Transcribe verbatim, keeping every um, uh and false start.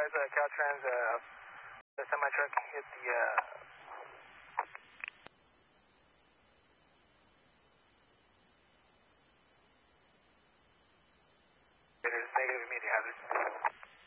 advise uh, Caltrans, uh, the semi-truck hit the, uh... It is negative immediate hazard.